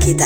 kita.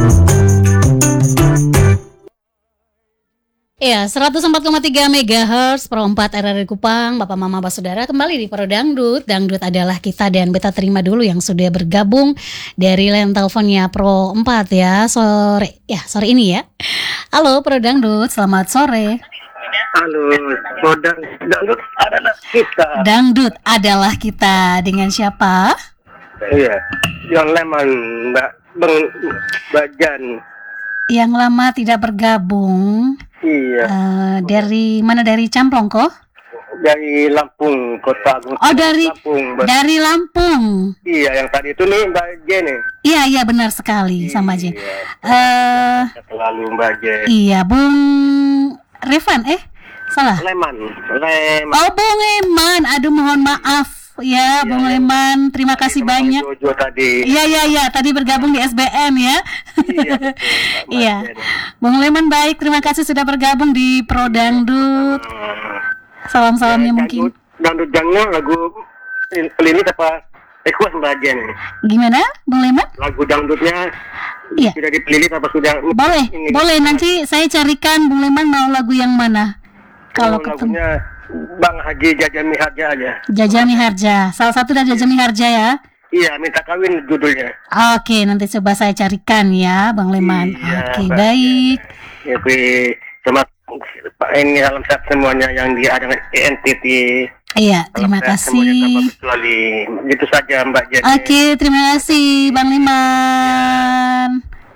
Ya, 104,3 MHz Pro 4 RRI Kupang, Bapak Mama Basudara kembali di Pro Dangdut. Dangdut adalah kita, dan beta terima dulu yang sudah bergabung dari line teleponnya Pro 4 ya, sore ini ya. Halo Pro Dangdut, selamat sore. Halo, Dangdut adalah kita. Dangdut adalah kita, dengan siapa? Iya, yang Leman, Mbak Jan. Yang lama tidak bergabung. Iya. Dari mana? Dari Camplong kok? Dari Lampung, Kota Agung. Oh, dari Lampung. Dari Lampung. Iya, yang tadi itu nih Mbak Jen nih. Iya benar sekali, sama Jen. Selalu Mbak Jen. Iya, Bung Revan, salah. Leman. Oh, Bung Leman. Aduh, mohon maaf ya, Iya, Bung Leman. Terima kasih banyak. Jojo tadi. Iya, tadi bergabung di SBM ya. Iya. Iya. Bung Leman baik, terima kasih sudah bergabung di Pro Dangdut. Salam-salamnya mungkin. Dangdut Jangnya lagu ini apa? Request Mbak Jen. Gimana, Bung Leman? Lagu dangdutnya Iya. sudah dipilih apa sudah? Boleh. Nanti saya carikan Bung Leman mau lagu yang mana. Kalau ketemu. Lagunya Bang Haji Jajami Harja aja. Jajami Harja. Salah satu dari Jajami Harja ya. Iya, minta kawin judulnya. Oke, nanti coba saya carikan ya, Bang Leman. Iya, Oke, Mbak. baik. Ya, selamat ini salam sehat semuanya yang ada dengan ENTT. Iya, terima Salam sehat semuanya, kasih. tanpa kecuali. Gitu saja Mbak Jenny. Oke, terima kasih Bang Leman.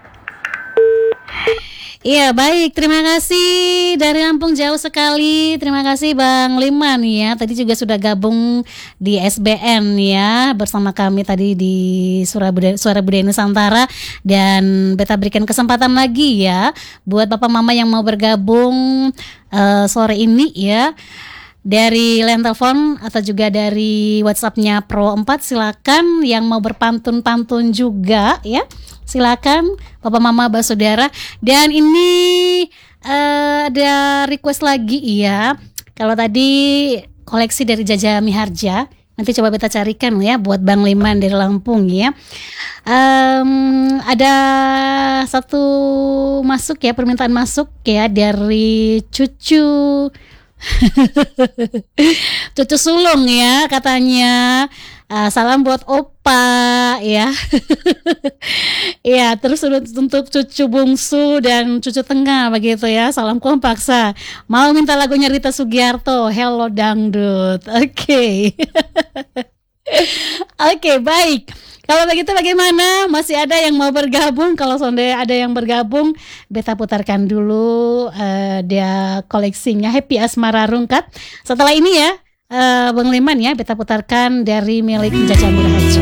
Iya, baik, terima kasih dari Lampung jauh sekali. Terima kasih Bang Leman ya. Tadi juga sudah gabung di SBN ya, bersama kami tadi di Suara Budaya Nusantara. Dan beta berikan kesempatan lagi ya buat Bapak Mama yang mau bergabung sore ini ya, dari line telepon atau juga dari WhatsApp-nya Pro 4, silakan. Yang mau berpantun-pantun juga ya, silakan Bapak Mama Basudara. Dan ini ada request lagi ya. Kalau tadi koleksi dari Jajami Harja, nanti coba beta carikan ya buat Bang Leman dari Lampung ya. Ada satu masuk ya, permintaan masuk ya dari Cucu Cucu sulung ya katanya. Salam buat opa ya. Ya, terus untuk cucu bungsu dan cucu tengah begitu ya. Salam kompaksa. Mau minta lagunya Rita Sugiarto, Hello Dangdut. Oke. Oke, baik. Kalau begitu bagaimana? Masih ada yang mau bergabung? Kalau sonde ada yang bergabung, beta putarkan dulu dia koleksinya Happy Asmara Rungkat. Setelah ini ya, Bang Leman ya, beta putarkan dari milik Jajami Harja.